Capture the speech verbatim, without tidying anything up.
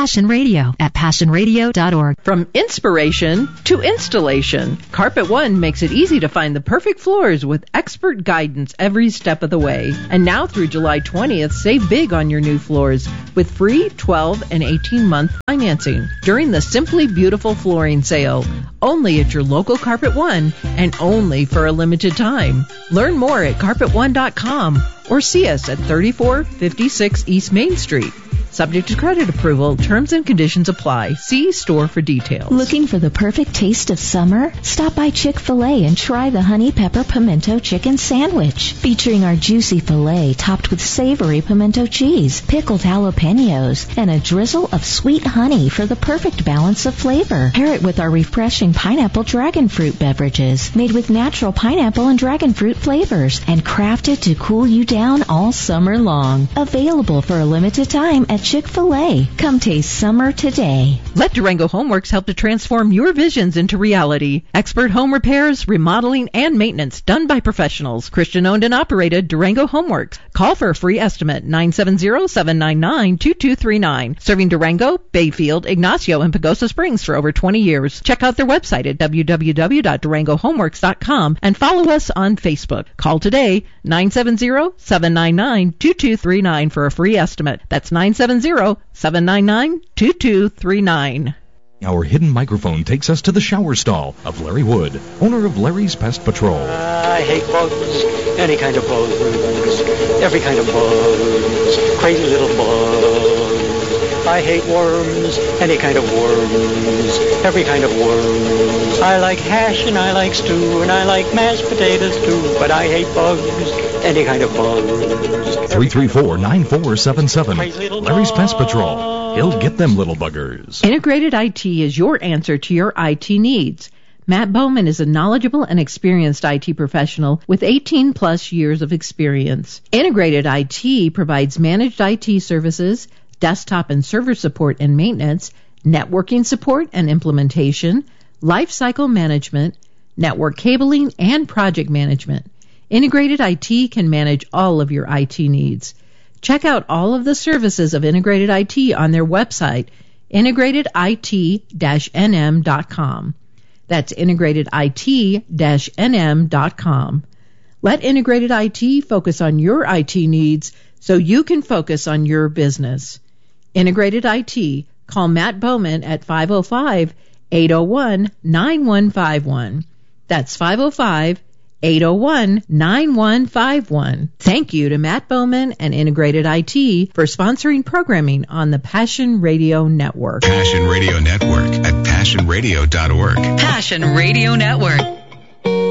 Passion Radio at passion radio dot org. From inspiration to installation, Carpet One makes it easy to find the perfect floors with expert guidance every step of the way. And now through July twentieth, save big on your new floors with free twelve and eighteen month financing during the Simply Beautiful Flooring Sale. Only at your local Carpet One and only for a limited time. Learn more at carpet one dot com or see us at thirty-four fifty-six East Main Street. Subject to credit approval, terms and conditions apply. See store for details. Looking for the perfect taste of summer? Stop by Chick-fil-A and try the Honey Pepper Pimento Chicken Sandwich. Featuring our juicy filet topped with savory pimento cheese, pickled jalapenos, and a drizzle of sweet honey for the perfect balance of flavor. Pair it with our refreshing pineapple dragon fruit beverages made with natural pineapple and dragon fruit flavors and crafted to cool you down all summer long. Available for a limited time at Chick-fil-A. Come taste summer today. Let Durango Homeworks help to transform your visions into reality. Expert home repairs, remodeling, and maintenance done by professionals. Christian-owned and operated Durango Homeworks. Call for a free estimate, nine seven zero, seven nine nine, two two three nine. Serving Durango, Bayfield, Ignacio, and Pagosa Springs for over twenty years. Check out their website at w w w dot durango homeworks dot com and follow us on Facebook. Call today, nine seven zero, seven nine nine, two two three nine for a free estimate. That's nine seven zero, seven nine nine, two two three nine. Our hidden microphone takes us to the shower stall of Larry Wood, owner of Larry's Pest Patrol. I hate bugs, any kind of bugs, every kind of bugs, crazy little bugs. I hate worms, any kind of worms, every kind of worms. I like hash and I like stew and I like mashed potatoes too, but I hate bugs, any kind of bugs. three three four, nine four seven seven. Larry's Pest Patrol. He'll get them little buggers. Integrated I T is your answer to your I T needs. Matt Bowman is a knowledgeable and experienced I T professional with eighteen plus years of experience. Integrated I T provides managed I T services, desktop and server support and maintenance, networking support and implementation, lifecycle management, network cabling, and project management. Integrated I T can manage all of your I T needs. Check out all of the services of Integrated I T on their website, integrated I T dash N M dot com. That's integrated I T dash N M dot com. Let Integrated I T focus on your I T needs so you can focus on your business. Integrated I T. Call Matt Bowman at five oh five, eight oh one, nine one five one. That's five oh five, eight oh one, nine one five one. Thank you to Matt Bowman and Integrated I T for sponsoring programming on the Passion Radio Network. Passion Radio Network at passion radio dot org. Passion Radio Network.